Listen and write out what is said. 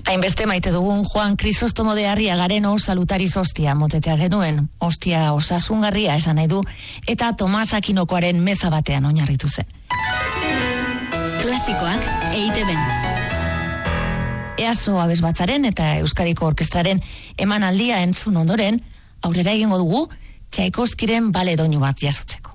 Hainbeste maite dugun Juan Krisostomo de Arriagaren salutaris ostia motetea genuen, ostia osasungarria esan nahi du, eta Tomas Akinokoaren meza batean oinarritu zen. Klasikoak EITB-n. EASO abesbatzaren eta Euskadiko Orkestraren emanaldia entzun ondoren, aurrera egingo dugu Tchaikovskyren bale doinu bat jasotzeko.